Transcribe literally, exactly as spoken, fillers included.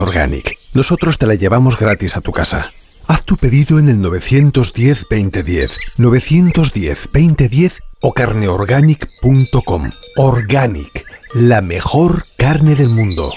Organic. Nosotros te la llevamos gratis a tu casa. Haz tu pedido en el nueve uno cero, veinte diez, nueve uno cero, veinte diez o carne organic punto com. Organic, la mejor carne del mundo.